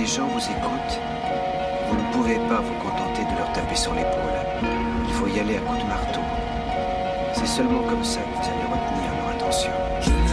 les gens vous écoutent, vous ne pouvez pas vous contenter de leur taper sur l'épaule. Il faut y aller à coups de marteau. C'est seulement comme ça que vous allez retenir leur attention.